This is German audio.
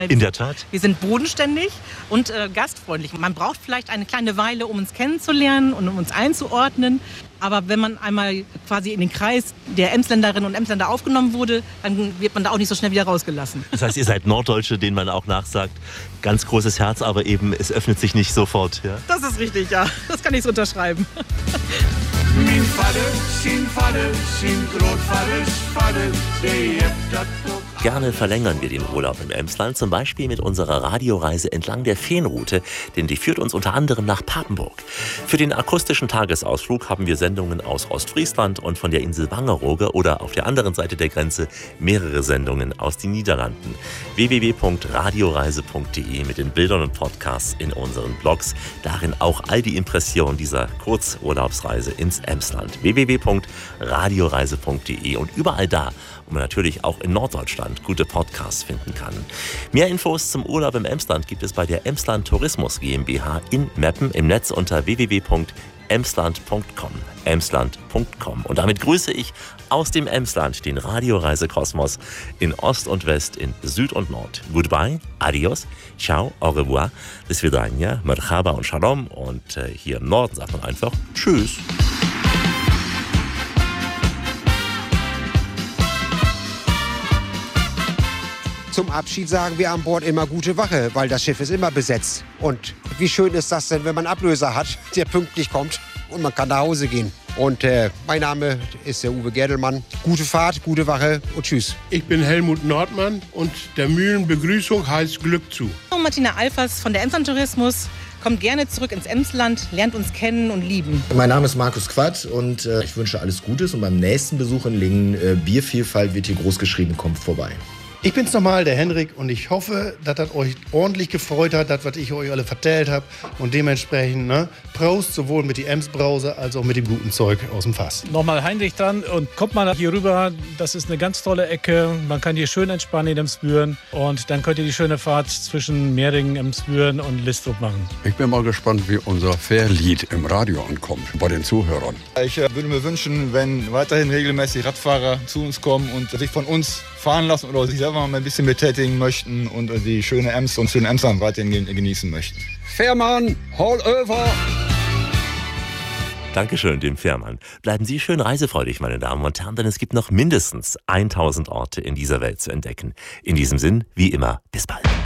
In der Tat. Wir sind bodenständig und gastfreundlich. Man braucht vielleicht eine kleine Weile, um uns kennenzulernen und um uns einzuordnen. Aber wenn man einmal quasi in den Kreis der Emsländerinnen und Emsländer aufgenommen wurde, dann wird man da auch nicht so schnell wieder rausgelassen. Das heißt, ihr seid Norddeutsche, denen man auch nachsagt, ganz großes Herz, aber eben es öffnet sich nicht sofort. Ja? Das ist richtig, ja. Das kann ich so unterschreiben. Min Vater, sin Vater, sin Großvater, Vater, der hebt das doch. Gerne verlängern wir den Urlaub im Emsland, zum Beispiel mit unserer Radioreise entlang der Feenroute, denn die führt uns unter anderem nach Papenburg. Für den akustischen Tagesausflug haben wir Sendungen aus Ostfriesland und von der Insel Wangerooge oder auf der anderen Seite der Grenze mehrere Sendungen aus den Niederlanden. www.radioreise.de mit den Bildern und Podcasts in unseren Blogs. Darin auch all die Impressionen dieser Kurzurlaubsreise ins Emsland. www.radioreise.de und überall da, wo man natürlich auch in Norddeutschland gute Podcasts finden kann. Mehr Infos zum Urlaub im Emsland gibt es bei der Emsland Tourismus GmbH in Meppen im Netz unter www.emsland.com. Emsland.com. Und damit grüße ich aus dem Emsland den Radioreisekosmos in Ost und West, in Süd und Nord. Goodbye, adios, ciao, au revoir, bis vidania, merhaba und shalom. Und hier im Norden sagt man einfach tschüss. Zum Abschied sagen wir an Bord immer gute Wache, weil das Schiff ist immer besetzt. Und wie schön ist das denn, wenn man einen Ablöser hat, der pünktlich kommt und man kann nach Hause gehen. Und mein Name ist der Uwe Gerdelmann. Gute Fahrt, gute Wache und tschüss. Ich bin Helmut Nordmann und der Mühlenbegrüßung heißt Glück zu. Martina Alfers von der Emsland Tourismus. Kommt gerne zurück ins Emsland, lernt uns kennen und lieben. Mein Name ist Markus Quadt und ich wünsche alles Gutes. Und beim nächsten Besuch in Lingen, Biervielfalt wird hier groß geschrieben, kommt vorbei. Ich bin's nochmal, der Henrik, und ich hoffe, dass das euch ordentlich gefreut hat, das, was ich euch alle vertellt habe. Und dementsprechend, Prost, sowohl mit die Ems-Brause als auch mit dem guten Zeug aus dem Fass. Nochmal Heinrich dran und kommt mal hier rüber. Das ist eine ganz tolle Ecke. Man kann hier schön entspannen in Emsbüren. Und dann könnt ihr die schöne Fahrt zwischen Mehringen, Emsbüren und Listrup machen. Ich bin mal gespannt, wie unser Fährlied im Radio ankommt bei den Zuhörern. Ich würde mir wünschen, wenn weiterhin regelmäßig Radfahrer zu uns kommen und sich von uns fahren lassen oder sich selber mal ein bisschen betätigen möchten und die schöne Ems und schönen Emsland weiterhin genießen möchten. Fährmann, hol over! Dankeschön, dem Fährmann. Bleiben Sie schön reisefreudig, meine Damen und Herren, denn es gibt noch mindestens 1000 Orte in dieser Welt zu entdecken. In diesem Sinn, wie immer, bis bald.